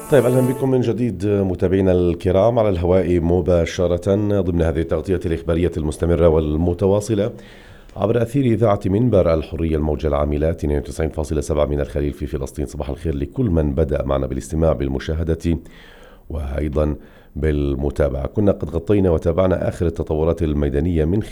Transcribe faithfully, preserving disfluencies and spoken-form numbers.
طيب أهلا بكم من جديد متابعينا الكرام على الهواء مباشرة ضمن هذه التغطية الإخبارية المستمرة والمتواصلة عبر أثير إذاعة منبر الحرية الموجة العاملة اثنين وتسعين فاصلة سبعة من الخليل في فلسطين. صباح الخير لكل من بدأ معنا بالاستماع بالمشاهدة وأيضا بالمتابعة. كنا قد غطينا وتابعنا آخر التطورات الميدانية من